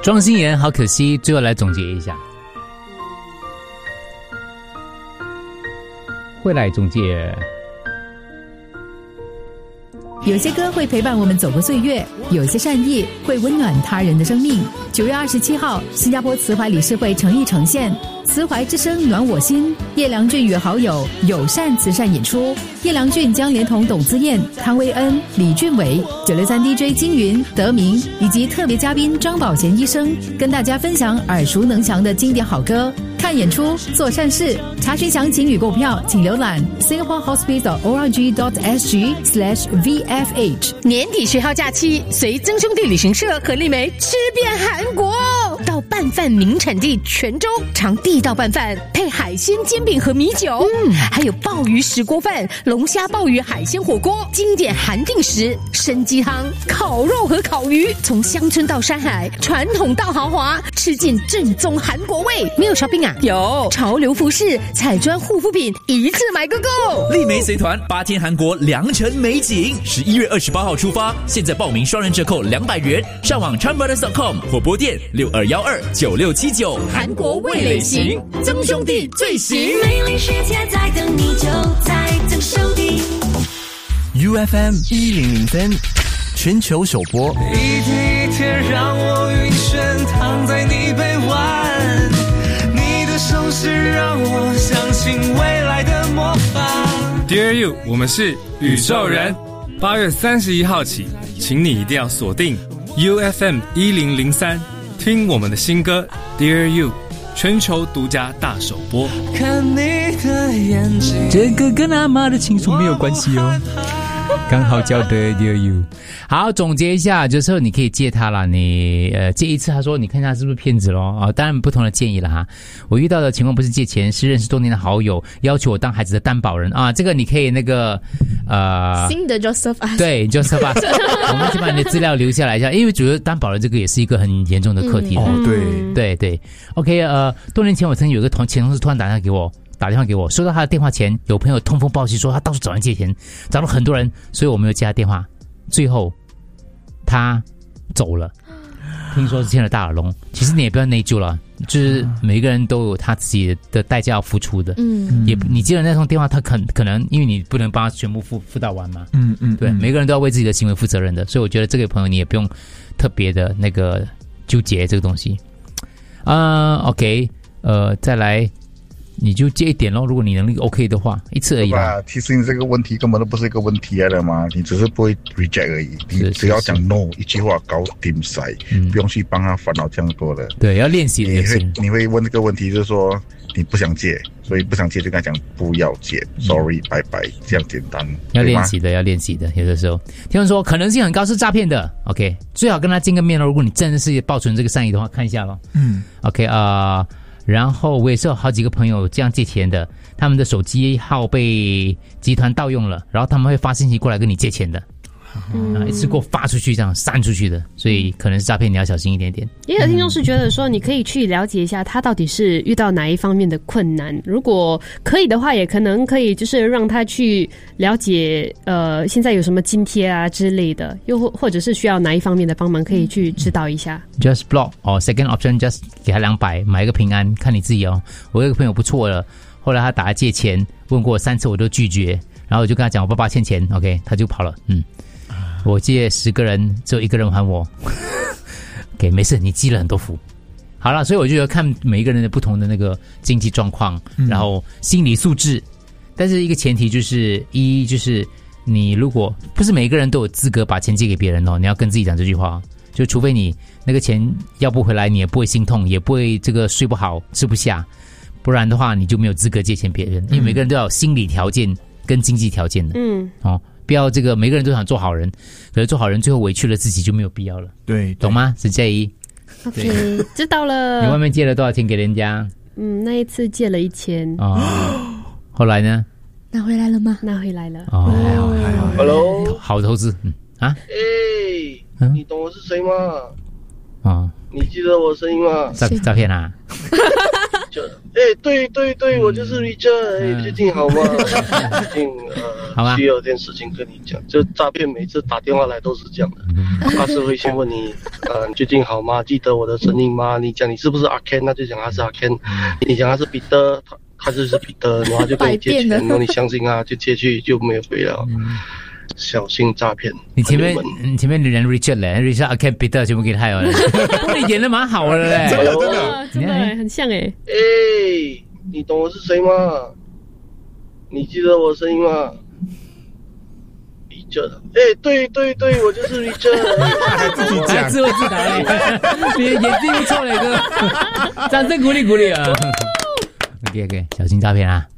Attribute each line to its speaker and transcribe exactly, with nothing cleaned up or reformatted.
Speaker 1: 庄心妍好可惜，最后来总结一下。会来总结。
Speaker 2: 有些歌会陪伴我们走过岁月，有些善意会温暖他人的生命。九月二十七号，新加坡慈怀理事会诚意呈现慈怀之声暖我心，叶良俊与好友友善慈善演出。叶良俊将连同董姿燕、康威恩、李俊伟、九六三 D J 金云、德明以及特别嘉宾张宝贤医生，跟大家分享耳熟能详的经典好歌。看演出，做善事。查询详情与购票，请浏览 singaporehospice.org.sg slash VFH。
Speaker 3: 年底学号假期，随曾兄弟旅行社和丽梅吃遍韩国，到拌饭名产地泉州尝地道拌饭，配海鲜煎饼和米酒，嗯，还有鲍鱼石锅饭、龙虾鲍鱼海鲜火锅，经典韩定食、参鸡汤、烤肉和烤鱼，从乡村到山海，传统到豪华，吃尽正宗韩国味。没有 shopping 啊？有潮流服饰、彩妆护肤品，一次买个够。
Speaker 4: 丽梅随团八天韩国良辰美景，十一月二十八号出发，现在报名双人折扣两百元，上网 charm brothers dot com 或拨电六二幺二九六七九。
Speaker 3: 韩国味蕾行，曾兄弟最行。
Speaker 5: 美丽世界在等你，就在曾兄弟。
Speaker 6: U F M 一零零三，全球首播。
Speaker 7: 一天一天让我晕眩，躺在你臂弯。手势让我相信未来的魔法。
Speaker 8: Dear You， 我们是宇宙人。八月三十一号起，请你一定要锁定 U F M 一零零三，听我们的新歌 Dear You， 全球独家大首播。
Speaker 7: 看你的眼睛，
Speaker 1: 这个跟阿妈的情书没有关系哦。刚好叫的 Dear You。 好，总结一下，就是你可以借他啦，你呃借一次，他说你看他是不是骗子咯啊、哦，当然不同的建议了哈。我遇到的情况不是借钱，是认识多年的好友要求我当孩子的担保人啊，这个你可以那个呃
Speaker 3: 新的 Joseph Us，
Speaker 1: 对 Joseph Us， 我们就把你的资料留下来一下，因为主要担保人这个也是一个很严重的课题的、
Speaker 6: 嗯、哦，对
Speaker 1: 对对 ，OK， 呃，多年前我曾经有一个同前同事突然打电话给我。打电话给我，收到他的电话前，有朋友通风报信说他到处找人借钱，找了很多人，所以我没有接他电话。最后他走了，听说是欠了大耳窿。其实你也不要内疚了，就是每个人都有他自己的代价要付出的。嗯，也你接了那通电话，他可可能因为你不能帮他全部付付到完嘛。嗯嗯，对，每个人都要为自己的行为负责任的，所以我觉得这个朋友你也不用特别的那个纠结这个东西。啊、呃、，OK， 呃，再来。你就借一点咯，如果你能力 OK 的话，一次而已啦。
Speaker 9: 其实你这个问题根本都不是一个问题来的嘛，你只是不会 reject 而已。你只要讲 no 一句话搞定晒，嗯，不用去帮他烦恼这样多的。
Speaker 1: 对，要练习。
Speaker 9: 你会你会问这个问题，就是说你不想借，所以不想借就跟他讲不要借、嗯、，sorry， 拜拜，这样简单。
Speaker 1: 要练习的，要练习的。有的时候听人说可能性很高是诈骗的 ，OK， 最好跟他见个面咯。如果你真的是抱存这个善意的话，看一下咯。嗯 ，OK 啊、呃。然后我也是有好几个朋友这样借钱的，他们的手机号被集团盗用了，然后他们会发信息过来跟你借钱的，嗯、啊，一次过发出去这样散出去的，所以可能是诈骗，你要小心一点点。
Speaker 3: 也有听众是觉得说，你可以去了解一下他到底是遇到哪一方面的困难，如果可以的话，也可能可以就是让他去了解，呃，现在有什么津贴啊之类的，又或或者是需要哪一方面的帮忙，可以去指导一下。
Speaker 1: Just block 哦 ，second option just 给他两百，买一个平安，看你自己哦。我有一个朋友不错了，后来他打来借钱，问过我三次我都拒绝，然后我就跟他讲我爸爸欠钱 ，OK， 他就跑了，嗯。我借十个人，只有一个人还我。OK， 没事，你积了很多福。好了，所以我就觉得看每一个人的不同的那个经济状况，嗯、然后心理素质。但是一个前提就是，一就是你如果不是每一个人都有资格把钱借给别人哦，你要跟自己讲这句话，就除非你那个钱要不回来，你也不会心痛，也不会这个睡不好、吃不下，不然的话你就没有资格借钱别人，因为每个人都要有心理条件跟经济条件的。嗯，哦。不要这个，每个人都想做好人，可是做好人最后委屈了自己就没有必要了。
Speaker 6: 对，
Speaker 1: 懂吗？是这一。
Speaker 3: OK， 知道了。
Speaker 1: 你外面借了多少钱给人家？
Speaker 3: 嗯，那一次借了一千。
Speaker 1: 哦。后来呢？
Speaker 3: 拿回来了吗？拿回来了。
Speaker 1: 哦，还好还好。
Speaker 10: Hello，
Speaker 1: 好投资。嗯啊。
Speaker 10: 哎、嗯，你懂我是谁吗？
Speaker 1: 哦。
Speaker 10: 你记得我声音吗？
Speaker 1: 诈诈骗啊！
Speaker 10: Richard， 哎，对对对，我就是 Richard， 哎，最近好吗？最近呃，需要有件事情跟你讲，就诈骗每次打电话来都是这样的，他是会先问你，呃，你最近好吗？记得我的声音吗？你讲你是不是阿 Ken， 那就讲他是阿 Ken， 你讲他是彼得，他他就是彼得，然后就跟你借钱，然后你相信啊，就借去就没有回了。小心诈骗！
Speaker 1: 你前面你前面的人 Richard 嘞 ，Richard 阿 Ken Peter 全部给他有了，你演的蛮好的嘞，
Speaker 11: 真的真的真的很像哎。
Speaker 10: 哎，你懂我是谁吗？你记得我声音吗？Richard， 哎，对对对，我就是 Richard，
Speaker 1: 还自己讲，自问自答嘞，你演技不错嘞哥，掌声鼓励鼓励啊 ！OK OK， 小心诈骗啊！